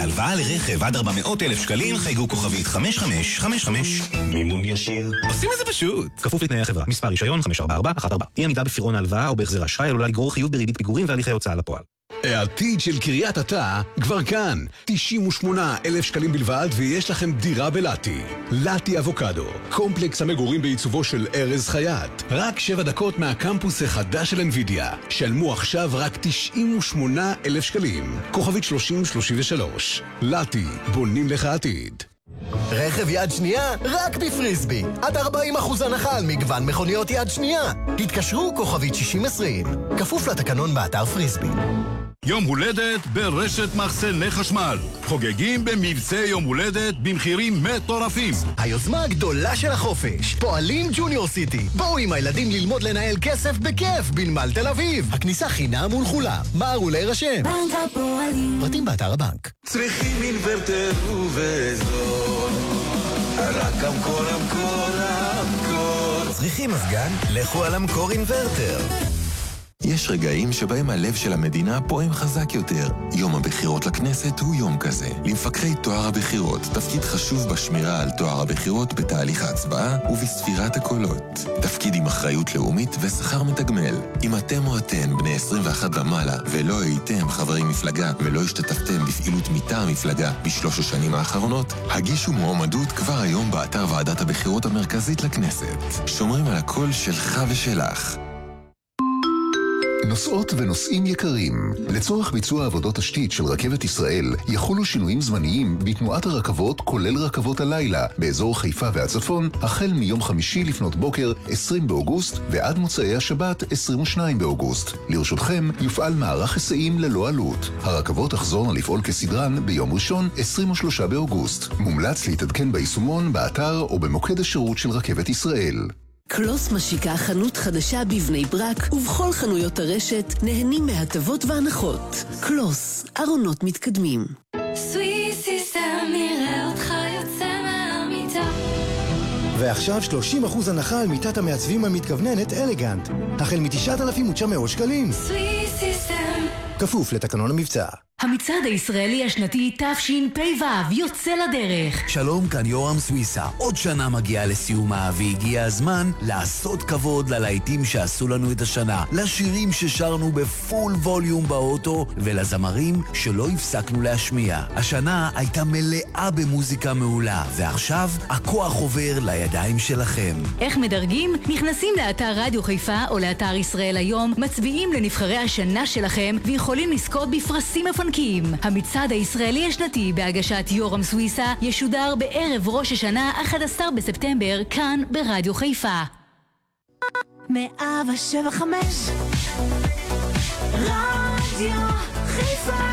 להלוואה לרכב עד 400,000 שקלים חייגו כוכבית 5555. מימון ישיר. עושים את זה פשוט. כפוף לתנאי החברה. מספר רישיון 54414. אי עמידה בפירעון ההלוואה או בהחזר אשראי עלולה לגרור חיוב בריבית פיגורים והליכי הוצאה לפועל. העתיד של קריית אתא כבר כאן. 98,000 שקלים בלבד ויש לכם דירה בלטי. לטי אבוקדו, קומפלקס המגורים בעיצובו של ארז חייט. רק 7 דקות מהקמפוס החדש של אנווידיה. שלמו עכשיו רק 98,000 שקלים. כוכבית 3033. לטי, בונים לך עתיד. רכב יד שנייה רק בפריסבי. עד 40% הנחה על מגוון מכוניות יד שנייה. התקשרו כוכבית 6020. כפוף לתקנון באתר פריסבי. יום הולדת ברשת מחסני חשמל. חוגגים במבצע יום הולדת במחירים מטורפים. היוזמה הגדולה של החופש. פועלים ג'וניור סיטי. בואו עם הילדים ללמוד לנהל כסף בכיף בנמל תל אביב. הכניסה חינם ולכולם. מהרו להירשם. בנק הפועלים. פרטים באתר הבנק. צריכים אינוורטר ובזול. רק המקור. צריכים מזגן? לכו על המקור אינוורטר. יש רגעים שבהם הלב של המדינה פועם חזק יותר. יום הבחירות לכנסת הוא יום כזה. למפקחי טוהר הבחירות, תפקיד חשוב בשמירה על טוהר הבחירות בתהליך ההצבעה ובספירת הקולות. תפקיד עם אחריות לאומית ושכר מתגמל. אם אתם או אתן בני 21 ומעלה ולא הייתם חברי מפלגה ולא השתתפתם בפעילות מטעם המפלגה בשלוש השנים האחרונות, הגישו מועמדות כבר היום באתר ועדת הבחירות המרכזית לכנסת. שומרים על הקול שלך ושלך. נוסעות ונוסעים יקרים, לצורך ביצוע עבודות תשתית של רכבת ישראל יחולו שינויים זמניים בתנועת הרכבות כולל רכבות הלילה באזור חיפה והצפון החל מיום חמישי לפנות בוקר 20 באוגוסט ועד מוצאי השבת 22 באוגוסט. לרשותכם יופעל מערך היסעים ללא עלות. הרכבות תחזורנה לפעול כסדרן ביום ראשון 23 באוגוסט. מומלץ להתעדכן ביישומון, באתר או במוקד השירות של רכבת ישראל. קלוס משיקה חנות חדשה בבני ברק, ובכל חנויות הרשת נהנים מהטבות והנחות. קלוס, ארונות מתקדמים. סוויסיסטם, נראה אותך יוצא מהמיטה. ועכשיו 30% הנחה על מיטת המעצבים המתכווננת אלגנט, החל מ9,900 שקלים. סוויסיסטם. כפוף לתקנון המבצע. המצעד הישראלי השנתי תשפ"ו יוצא לדרך. שלום, כאן יורם סוויסה. עוד שנה מגיעה לסיומה והגיע הזמן לעשות כבוד ללהיטים שעשו לנו את השנה, לשירים ששרנו בפול ווליום באוטו ולזמרים שלא הפסקנו להשמיע. השנה הייתה מלאה במוזיקה מעולה, ועכשיו הכוח עובר לידיים שלכם. איך מדרגים? נכנסים לאתר רדיו חיפה או לאתר ישראל היום, מצביעים לנבחרי השנה שלכם ויכולים לזכות בפרסים מפנקים. המצעד הישראלי השנתי בהגשת יורם סוויסה ישודר בערב ראש השנה 11 בספטמבר כאן ברדיו חיפה. 175 רדיו חיפה.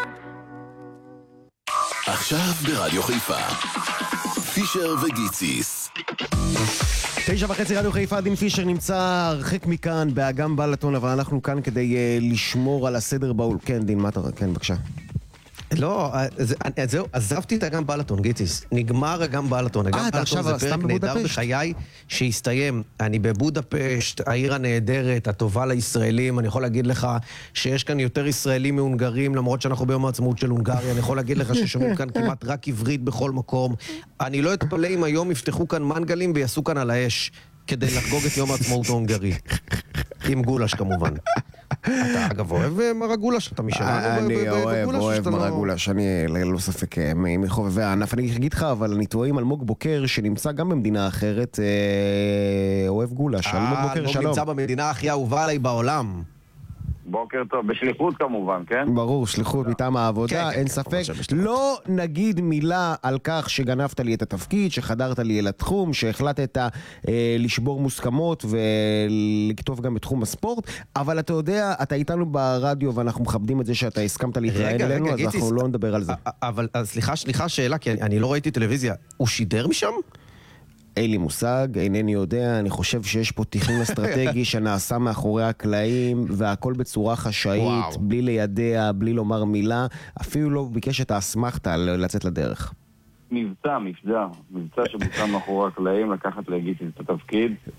עכשיו ברדיו חיפה פישר וגיציס. 9:30 רדיו חיפה. דין פישר נמצא הרחק מכאן באגם בלטון, אבל אנחנו כאן כדי לשמור על הסדר באול. כן, דין, מה אתה... כן, בבקשה. לא, זהו, עזבתי את אגם בלטון, גיציס. נגמר אגם בלטון. אגם בלטון זה פרק נהדר בחיי שהסתיים. אני בבודפשט, העיר הנהדרת, הטובה לישראלים. אני יכול להגיד לך שיש כאן יותר ישראלים מהונגרים, למרות שאנחנו ביום העצמאות של הונגריה. אני יכול להגיד לך ששומעים כאן כמעט רק עברית בכל מקום. אני לא אתפלא אם היום יפתחו כאן מנגלים ויעשו כאן על האש, כדי לחגוג את יום העצמאות ההונגרי. עם גולש כמובן. אתה אגב אוהב מרגולש, אתה משלנו? אני אוהב מרגולש, אני לא ספק מחובבי הענף. אני אגיד לך, אבל אני טועה עם אלמוג בוקר שנמצא גם במדינה אחרת, אוהב גולש. אלמוג בוקר, שלום. אלמוג נמצא במדינה הכי אהובה עליי בעולם. בוקר טוב, בשליחות כמובן, כן? ברור, שליחות מטעם העבודה, אין ספק. לא נגיד מילה על כך שגנבת לי את התפקיד, שחדרת לי אל התחום, שהחלטת לשבור מוסכמות ולכתוב גם בתחום הספורט, אבל אתה יודע, אתה איתנו ברדיו ואנחנו מכבדים את זה שאתה הסכמת להתראיין אלינו, אז אנחנו לא נדבר על זה. אבל סליחה שאלה, כי אני לא ראיתי טלוויזיה, הוא שידר משם? אין לי מושג, אינני יודע, אני חושב שיש פה תכנון אסטרטגי שנעשה מאחורי הקלעים, והכל בצורה חשאית, בלי לידע, בלי לומר מילה, אפילו לא ביקש את האסמכתה לצאת לדרך. מבצע שבוצע מאחורי הקלעים, לקחת להגיש את התפקיד.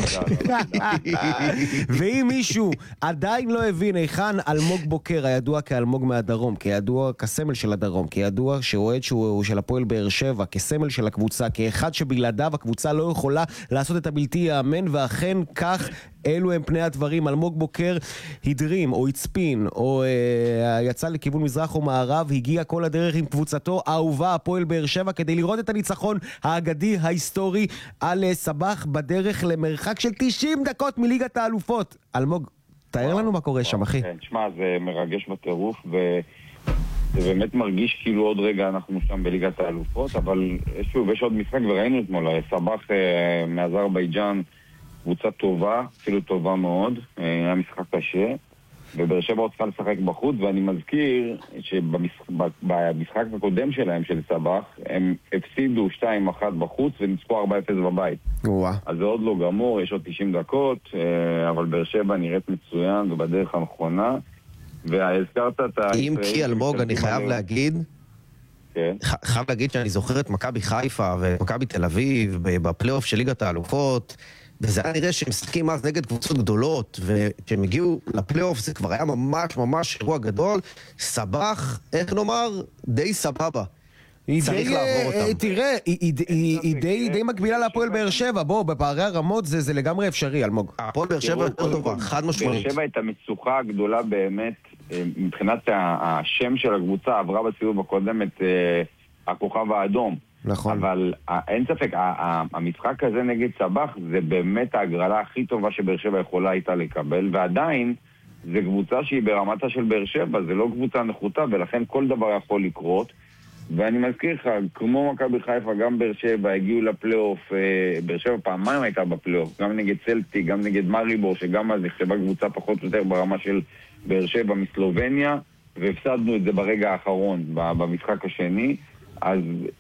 ואם מישהו עדיין לא הבין היכן אלמוג בוקר, הידוע כאלמוג מהדרום, כידוע כסמל של הדרום, כידוע שאוהד שהוא של הפועל באר שבע, כסמל של הקבוצה, כאחד שבלעדיו הקבוצה לא יכולה לעשות את הבלתי יאמן, ואכן כך אלו הם פני הדברים. אלמוג בוקר הדרים או הצפין או יצא לכיוון מזרח או מערב, הגיע כל הדרך עם קבוצתו האהובה הפועל באר שבע כדי לראות את הניצחון האגדי ההיסטורי על סבח בדרך למרחק של 90 דקות מליגת האלופות. אלמוג, תאר לנו מה קורה שם, אחי. כן, תשמע, זה מרגש בטירוף, וזה באמת מרגיש כאילו עוד רגע אנחנו שם בליגת האלופות, אבל שוב, יש עוד משחק וראינו אתמול, סבח מאזרבייג'אן, קבוצה טובה, אפילו טובה מאוד, היה משחק קשה, ובאר שבע עוד צריכה לשחק בחוץ, ואני מזכיר שבמשחק הקודם שלהם, של סבח, הם הפסידו 2-1 בחוץ וניצחו 4-0 בבית. אז זה עוד לא גמור, יש עוד 90 דקות, אבל באר שבע נראית מצוין ובדרך הנכונה, והזכרת את אם כי אלמוג, אני חייב להגיד, חייב להגיד שאני זוכר את מכבי חיפה ומכבי תל אביב בפלייאוף של ליגת האלופות, וזה היה נראה שהם משחקים אז נגד קבוצות גדולות, וכשהם הגיעו לפלייאוף זה כבר היה ממש ממש אירוע גדול. סבח, איך נאמר, די סבבה. צריך לעבור אותם. תראה, היא די מקבילה להפועל באר שבע. בוא, בפערי הרמות זה לגמרי אפשרי, אלמוג. הפועל באר שבע יותר טובה, חד משמעית. באר שבע את המצוקה הגדולה באמת, מבחינת השם של הקבוצה, עברה בסיבוב הקודם את הכוכב האדום. נכון. אבל אין ספק, המשחק הזה נגד סבח זה באמת ההגרלה הכי טובה שבאר שבע יכולה הייתה לקבל, ועדיין זה קבוצה שהיא ברמתה של באר שבע, זה לא קבוצה נחותה, ולכן כל דבר יכול לקרות. ואני מזכיר לך, כמו מכבי חיפה, גם באר שבע הגיעו לפלייאוף, באר שבע פעמיים הייתה בפלייאוף, גם נגד צלטי, גם נגד מריבור, שגם אז נחשבה קבוצה פחות או יותר ברמה של באר שבע מסלובניה, והפסדנו את זה ברגע האחרון, במשחק השני. אז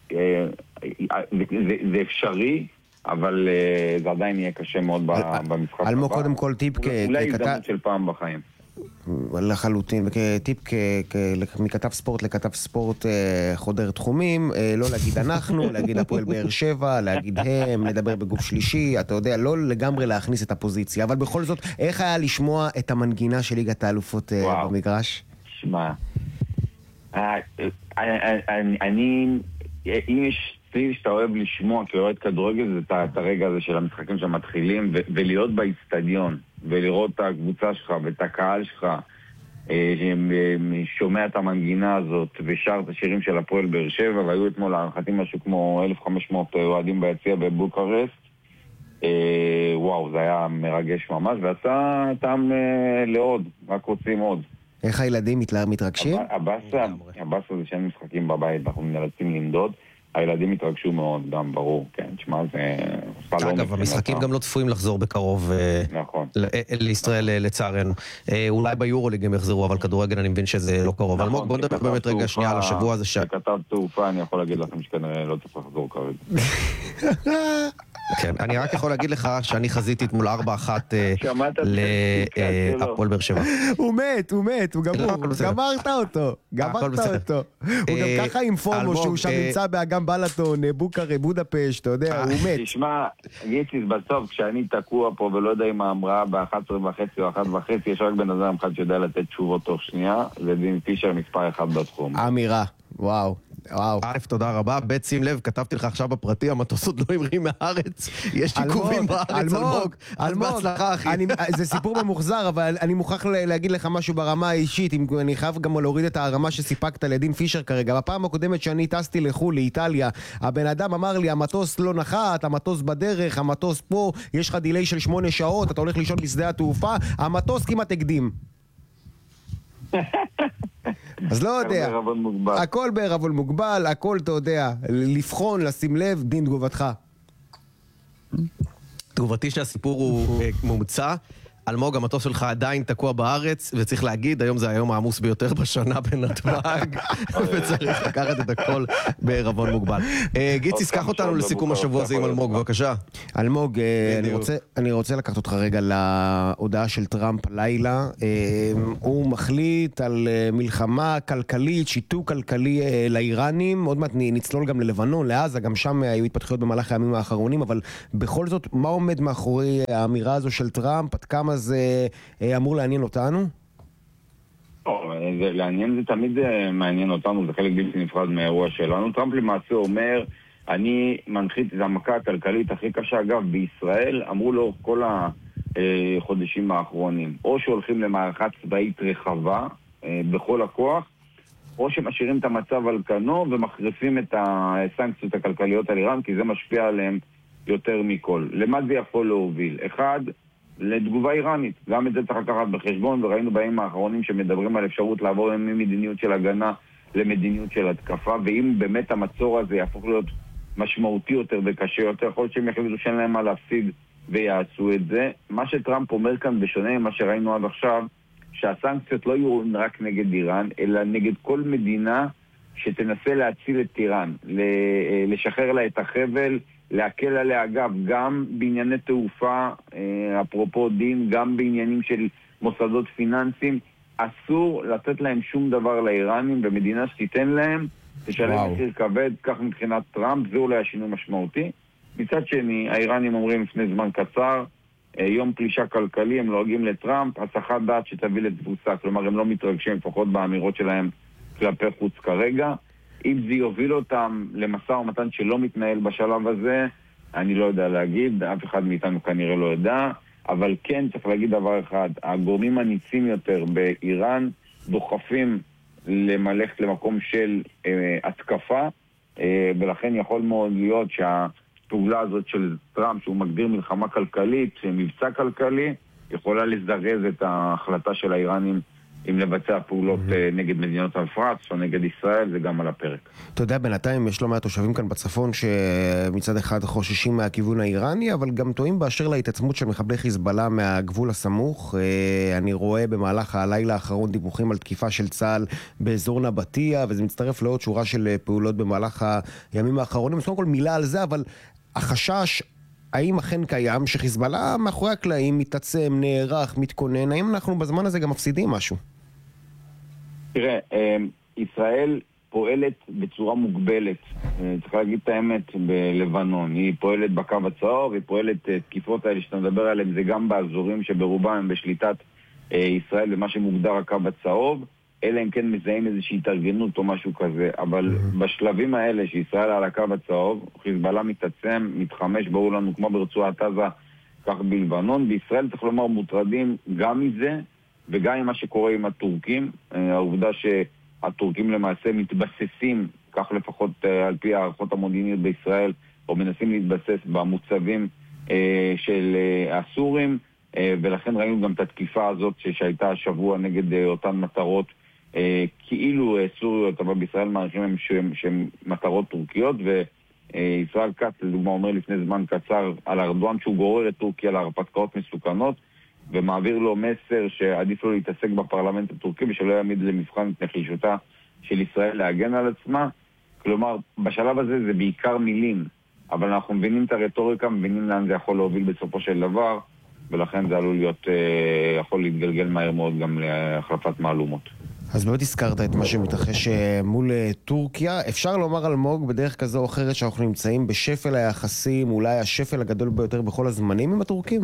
זה אפשרי, אבל זה עדיין יהיה קשה מאוד במשחק הבא. אלמוג, קודם כל טיפ אולי הזדמנות של פעם בחיים. לחלוטין, וטיפ מכתב ספורט לכתב ספורט חודר תחומים, לא להגיד אנחנו, להגיד הפועל באר שבע, להגיד הם, לדבר בגוף שלישי, אתה יודע, לא לגמרי להכניס את הפוזיציה, אבל בכל זאת, איך היה לשמוע את המנגינה של ליגת האלופות במגרש? שמע, אם יש סביב שאתה אוהב לשמוע כאוהד כדורגל, זה את הרגע הזה של המשחקים שמתחילים, ולהיות באצטדיון ולראות את הקבוצה שלך ואת הקהל שלך ששומע את המנגינה הזאת ושר את השירים של הפועל באר שבע, והיו אתמול להערכתי משהו כמו 1,500 אוהדים ביציע בבוקרשט. וואו, זה היה מרגש ממש, ועשה טעם לעוד, רק רוצים עוד. איך הילדים מתרגשים? הבאסה זה שאין משחקים בבית, אנחנו נאלצים למדוד. הילדים התרגשו מאוד, גם ברור, כן, תשמע, זה... אגב, המשחקים גם לא צפויים לחזור בקרוב לישראל לצערנו. אולי ביורוליג הם יחזרו, אבל כדורגל אני מבין שזה לא קרוב. אלמוג, בוא נדבר באמת רגע שנייה על השבוע הזה שכתב תעופה, אני יכול להגיד לכם שכנראה לא צריך לחזור כרגע. כן, אני רק יכול להגיד לך שאני חזיתי אתמול 4-1 להפועל באר שבע. הוא מת, הוא גמרת אותו. הוא גם ככה עם פומו שהוא שם נמצא באגם בלטון, בוקרי, בודפשט, אתה יודע, הוא מת. תשמע, גיציס, בסוף, כשאני תקוע פה ולא יודע אם ההמראה ב-11:30 או 1:30, יש רק בן אדם אחד שיודע לתת תשובות תוך שנייה, זה דין פישר מספר 1 בתחום. אמירה, וואו. תודה רבה. בית, שים לב, כתבתי לך עכשיו בפרטי, המטוס עוד לא המריא מהארץ, יש עיכובים בארץ. אלמוג, בהצלחה אחי. זה סיפור ממוחזר, אבל אני מוכרח להגיד לך משהו ברמה האישית, אני חייב גם להוריד את הרמה שסיפקת לדין פישר כרגע. בפעם הקודמת שאני טסתי לחו"ל, לאיטליה, הבן אדם אמר לי, המטוס לא נחת, המטוס בדרך, המטוס פה, יש לך דילי של 8 שעות, אתה הולך לישון בשדה התעופה, המטוס כמעט הקדים. אז לא יודע, הכל בערבון מוגבל, הכל אתה יודע, לבחון, לשים לב, דין תגובתך. תגובתי שהסיפור הוא מומצא, אלמוג, המטוס שלך עדיין תקוע בארץ, וצריך להגיד, היום זה היום העמוס ביותר בשנה בנתב"ג, וצריך לקחת את הכל בערבון מוגבל. גיציס, קח אותנו לסיכום השבוע הזה עם אלמוג, בבקשה. אלמוג, אני רוצה לקחת אותך רגע להודעה של טראמפ לילה. הוא מחליט על מלחמה כלכלית, שיתוק כלכלי לאיראנים, עוד מעט נצלול גם ללבנון, לעזה, גם שם היו התפתחויות במהלך הימים האחרונים, אבל בכל זאת, מה עומד מאחורי האמירה הזו של טראמפ? עד כמה זה אמור לעניין אותנו? לעניין זה תמיד מעניין אותנו, זה חלק בלתי נפרד מהאירוע שלנו. טראמפ למעשה אומר, אני מנחית את המכה הכלכלית הכי קשה. אגב, בישראל אמרו לו כל החודשים האחרונים, או שהולכים למערכה צבאית רחבה בכל הכוח, או שמשאירים את המצב על כנו ומחריפים את הסנקציות הכלכליות על איראן, כי זה משפיע עליהם יותר מכל. למה זה יכול להוביל? אחד, לתגובה איראנית. גם את זה צריך לקחת בחשבון, וראינו בימים האחרונים שמדברים על אפשרות לעבור ממדיניות של הגנה למדיניות של התקפה, ואם באמת המצור הזה יהפוך להיות משמעותי יותר וקשה יותר, יכול להיות שהם יחליטו שאין להם מה להפסיד ויעשו את זה. מה שטראמפ אומר כאן בשונה ממה שראינו עד עכשיו, שהסנקציות לא יהיו רק נגד איראן, אלא נגד כל מדינה שתנסה להציל את איראן, לשחרר לה את החבל, להקל עליה. אגב, גם בענייני תעופה, אפרופו דין, גם בעניינים של מוסדות פיננסיים, אסור לתת להם שום דבר לאיראנים, ומדינה שתיתן להם תשלם מחיר כבד, כך מבחינת טראמפ, זה אולי השינוי משמעותי. מצד שני, האיראנים אומרים לפני זמן קצר, יום פלישה כלכלי, הם לועגים לטראמפ, הסחת דעת שתביא לתבוסה, כלומר הם לא מתרגשים לפחות באמירות שלהם כלפי חוץ כרגע. אם זה יוביל אותם למשא ומתן שלא מתנהל בשלב הזה, אני לא יודע להגיד, אף אחד מאיתנו כנראה לא יודע, אבל כן צריך להגיד דבר אחד, הגורמים הניצים יותר באיראן דוחפים למלכת למקום של התקפה, ולכן יכול מאוד להיות שהפעולה הזאת של טראמפ, שהוא מגדיר מלחמה כלכלית, מבצע כלכלי, יכולה לזרז את ההחלטה של האיראנים אם לבצע פעולות נגד מדינות המפרץ או נגד ישראל, זה גם על הפרק. אתה יודע, בינתיים יש לא מעט תושבים כאן בצפון שמצד אחד חוששים מהכיוון האיראני, אבל גם טועים באשר להתעצמות של מחבלי חיזבאללה מהגבול הסמוך. אני רואה במהלך הלילה האחרון דיווחים על תקיפה של צה"ל באזור נבטיה, וזה מצטרף לעוד שורה של פעולות במהלך הימים האחרונים. אז קודם כל מילה על זה, אבל החשש, האם אכן קיים שחיזבאללה מאחורי הקלעים מתעצם, נערך, מתכונן? האם אנחנו בזמן הזה גם מפסידים משהו? תראה, ישראל פועלת בצורה מוגבלת. צריך להגיד את האמת בלבנון. היא פועלת בקו הצהוב, היא פועלת תקיפות האלה שאתה מדבר עליהם, זה גם באזורים שברובם הם בשליטת ישראל ומה שמוגדר הקו הצהוב, אלא אם כן מזהים איזושהי התארגנות או משהו כזה. אבל בשלבים האלה שישראל על הקו הצהוב, חיזבאללה מתעצם, מתחמש, ברור לנו כמו ברצועת עזה, כך בלבנון. בישראל צריך לומר מוטרדים גם מזה, וגם עם מה שקורה עם הטורקים. העובדה שהטורקים למעשה מתבססים, כך לפחות על פי הערכות המודיעיניות בישראל, או מנסים להתבסס במוצבים של הסורים, ולכן ראינו גם את התקיפה הזאת שהייתה השבוע נגד אותן מטרות כאילו סוריות, אבל בישראל מעריכים שהן מטרות טורקיות, וישראל כץ לדוגמה אומר לפני זמן קצר על ארדואן שהוא גורר את טורקיה להרפתקאות מסוכנות, ומעביר לו מסר שעדיף לו להתעסק בפרלמנט הטורקי ושלא יעמיד למבחן את נחישותה של ישראל להגן על עצמה. כלומר, בשלב הזה זה בעיקר מילים, אבל אנחנו מבינים את הרטוריקה, מבינים לאן זה יכול להוביל בסופו של דבר, ולכן זה עלול להיות, יכול להתגלגל מהר מאוד גם להחלפת מעלומות. אז באמת הזכרת את מה שמתרחש מול טורקיה. אפשר לומר אלמוג בדרך כזו או אחרת שאנחנו נמצאים בשפל היחסים, אולי השפל הגדול ביותר בכל הזמנים עם הטורקים?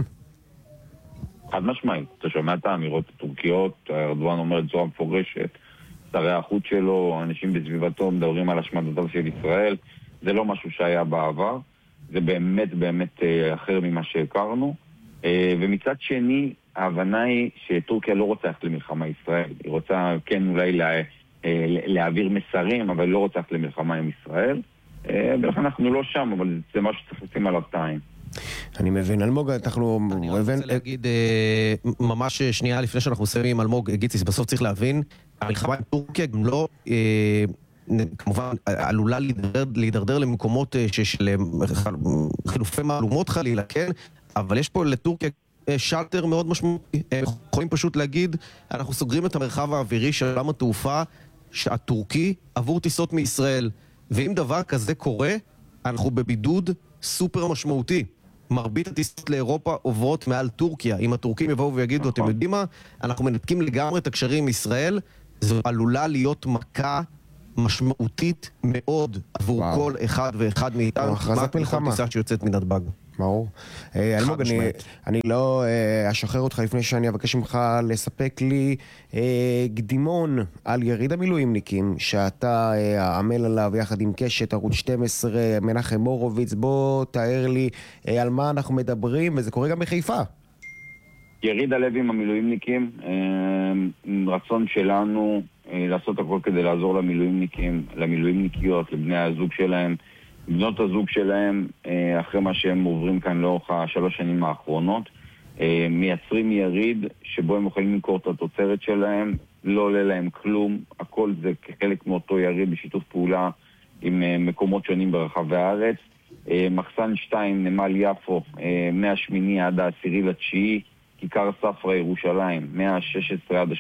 חד משמעית. אתה שומע את האמירות הטורקיות, ארדואן אומר את זו המפורשת, שרי החוץ שלו, אנשים בסביבתו מדברים על השמדתה של ישראל. זה לא משהו שהיה בעבר, זה באמת באמת אחר ממה שהכרנו. ומצד שני, ההבנה היא שטורקיה לא רוצה ללכת למלחמה ישראל. היא רוצה כן אולי להעביר מסרים, אבל לא רוצה ללכת למלחמה עם ישראל. ולכן אנחנו לא שם, אבל זה משהו שצריך לשים עליו טיים. אני מבין, אלמוג, אני רוצה להגיד ממש שנייה לפני שאנחנו מסיימים, אלמוג גיציס, בסוף צריך להבין, המלחמה עם טורקיה גם לא, כמובן, עלולה להידרדר למקומות של חילופי מעלומות חלילה, כן? אבל יש פה לטורקיה שלטר מאוד משמעותי. הם יכולים פשוט להגיד, אנחנו סוגרים את המרחב האווירי של עולם התעופה הטורקי עבור טיסות מישראל. ואם דבר כזה קורה, אנחנו בבידוד סופר משמעותי. מרבית הטיסות לאירופה עוברות מעל טורקיה. אם הטורקים יבואו ויגידו, אתם יודעים מה? אנחנו מנתקים לגמרי את הקשרים עם ישראל, זו עלולה להיות מכה משמעותית מאוד עבור כל אחד ואחד מאיתנו. הכרזת מלחמה. טיסה שיוצאת מנתב"ג. ברור. אלמוג, אני לא אשחרר אותך לפני שאני אבקש ממך לספק לי קדימון על יריד המילואימניקים שאתה עמל עליו יחד עם קשת, ערוץ 12, מנחם הורוביץ. בוא תאר לי על מה אנחנו מדברים, וזה קורה גם בחיפה. יריד הלב עם המילואימניקים, רצון שלנו לעשות הכל כדי לעזור למילואימניקים, למילואימניקיות, לבני הזוג שלהם, בנות הזוג שלהם, אחרי מה שהם עוברים כאן לאורך 3 שנים האחרונות, מייצרים יריד שבו הם יכולים למכור את התוצרת שלהם, לא עולה להם כלום, הכל זה כחלק מאותו יריד בשיתוף פעולה עם מקומות שונים ברחבי הארץ. מחסן 2, נמל יפו, מה-8 עד ה10/9, כיכר ספרא ירושלים, מה-16 עד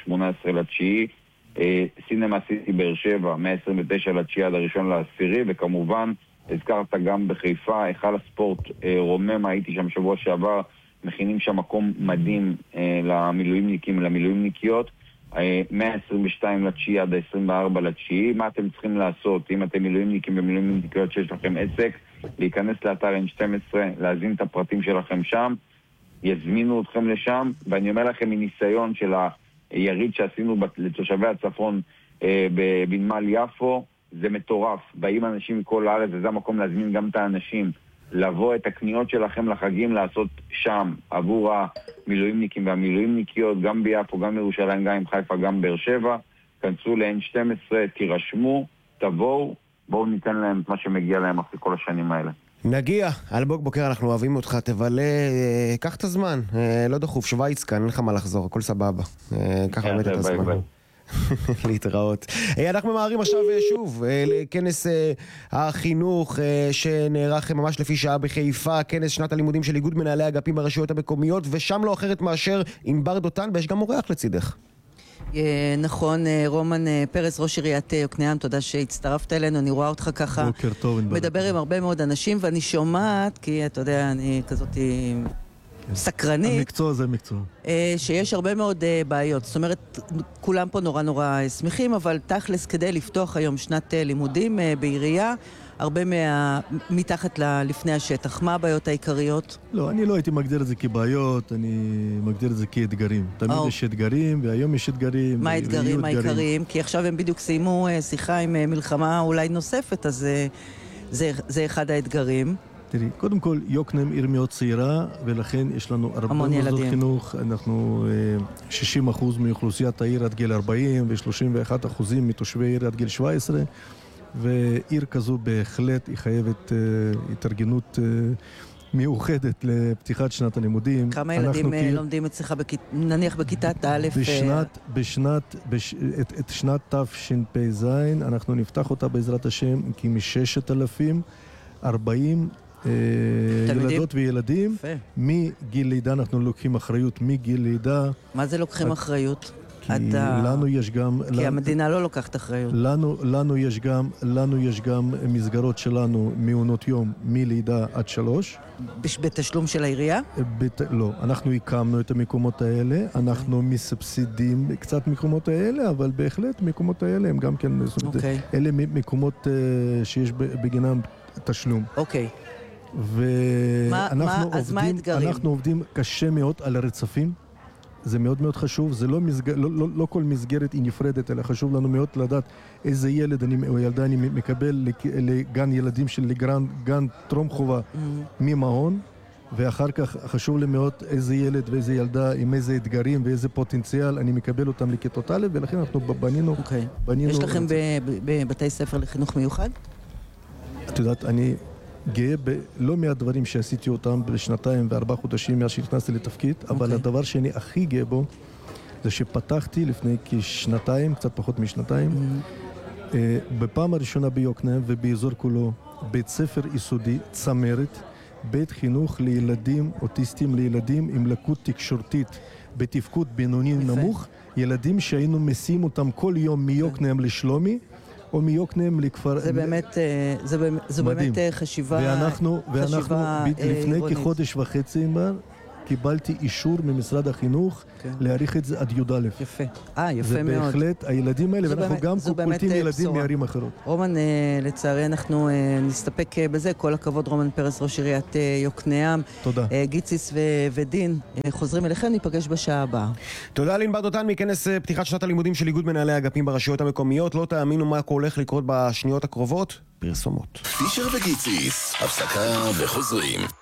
ה-18/9, סינמה סיטי באר שבע, מה-29/9 עד ה1/10, וכמובן הזכרת גם בחיפה, היכל הספורט רוממה, הייתי שם שבוע שעבר, מכינים שם מקום מדהים למילואימניקים ולמילואימניקיות, מה-22/9 עד ה-24/9. מה אתם צריכים לעשות? אם אתם מילואימניקים ומילואימניקיות שיש לכם עסק, להיכנס לאתר N12, להזין את הפרטים שלכם שם, יזמינו אתכם לשם, ואני אומר לכם מניסיון של היריד שעשינו לתושבי הצפון בנמל יפו, זה מטורף. באים אנשים מכל הארץ, וזה המקום להזמין גם את האנשים, לבוא את הקניות שלכם לחגים לעשות שם, עבור המילואימניקים והמילואימניקיות, גם ביפו, גם בירושלים, גם עם חיפה, גם באר שבע. כנסו ל-N12, תירשמו, תבואו, בואו ניתן להם את מה שמגיע להם אחרי כל השנים האלה. נגיע, אלמוג בוקר, אנחנו אוהבים אותך, תבלה, קח את הזמן, לא דחוף, שוויץ כאן, אין לך מה לחזור, הכל סבבה, קח באמת את הזמן. להתראות. אנחנו ממהרים עכשיו שוב לכנס החינוך שנערך ממש לפי שעה בחיפה, כנס שנת הלימודים של איגוד מנהלי אגפים ברשויות המקומיות, ושם לא אחרת מאשר עם בר דותן, ויש גם אורח לצידך. נכון, רומן פרס, ראש עיריית יוקנעם, תודה שהצטרפת אלינו, אני רואה אותך ככה מדבר עם הרבה מאוד אנשים, ואני שומעת, כי אתה יודע, אני כזאת סקרנית. המקצוע זה מקצוע. שיש הרבה מאוד בעיות, זאת אומרת, כולם פה נורא נורא שמחים, אבל תכלס כדי לפתוח היום שנת לימודים בעירייה, הרבה מתחת לפני השטח. מה הבעיות העיקריות? לא, אני לא הייתי מגדיר את זה כבעיות, אני מגדיר את זה כאתגרים. תמיד יש אתגרים, והיום יש אתגרים. מה האתגרים העיקריים? כי עכשיו הם בדיוק סיימו שיחה עם מלחמה אולי נוספת, אז זה אחד האתגרים. תראי, קודם כל, יוקנעם עיר מאוד צעירה, ולכן יש לנו הרבה מוסדות חינוך. אנחנו 60% מאוכלוסיית העיר עד גיל 40, ו31% מתושבי העיר עד גיל 17, ועיר כזו בהחלט היא חייבת התארגנות מיוחדת לפתיחת שנת הלימודים. כמה ילדים לומדים אצלך נניח בכיתת א'? את שנת תשפ"ז אנחנו נפתח אותה בעזרת השם כ-6,040 ילדות וילדים. מגיל לידה אנחנו לוקחים אחריות מגיל לידה. מה זה לוקחים אחריות? כי לנו יש גם... כי המדינה לא לוקחת אחריות. לנו יש גם מסגרות שלנו מעונות יום מלידה עד 3. בתשלום של העירייה? לא, אנחנו הקמנו את המקומות האלה, אנחנו מסבסידים קצת מקומות האלה, אבל בהחלט מקומות האלה הם גם כן... אלה מקומות שיש בגינם תשלום. אוקיי. ואנחנו עובדים קשה מאוד על הרצפים. זה מאוד מאוד חשוב, זה לא כל מסגרת היא נפרדת, אלא חשוב לנו מאוד לדעת איזה ילד או ילדה אני מקבל לגן ילדים של גן טרום חובה ממעון, ואחר כך חשוב לי מאוד איזה ילד ואיזה ילדה עם איזה אתגרים ואיזה פוטנציאל אני מקבל אותם לכיתות א', ולכן אנחנו בנינו... יש לכם בבתי ספר לחינוך מיוחד? את יודעת, אני גאה בלא מעט דברים שעשיתי אותם בשנתיים ו4 חודשים מאז שנכנסתי לתפקיד, אבל הדבר שאני הכי גאה בו זה שפתחתי לפני כשנתיים, קצת פחות משנתיים, בפעם הראשונה ביוקנעם ובאזור כולו, בית ספר יסודי, צמרת, בית חינוך לילדים אוטיסטים, לילדים עם לקות תקשורתית בתפקוד בינוני נמוך, ילדים שהיינו מסיעים אותם כל יום מיוקנעם לשלומי, או מיוקנעם לכפר... זה באמת חשיבה ואנחנו לפני כחודש וחצי קיבלתי אישור ממשרד החינוך להאריך את זה עד י"א. יפה. יפה זה מאוד. זה בהחלט הילדים האלה, ואנחנו גם קולטים ילדים מערים אחרות. רומן, לצערי אנחנו נסתפק בזה. כל הכבוד, רומן פרס, ראש עיריית יוקנעם. תודה. גיציס ודין, חוזרים אליכם, ניפגש בשעה הבאה. תודה לענבר דותן מכנס פתיחת שנת הלימודים של איגוד מנהלי האגפים ברשויות המקומיות. לא תאמינו מה הולך לקרות בשניות הקרובות. פרסומות. פישר וגיציס, הפסקה וחוזרים.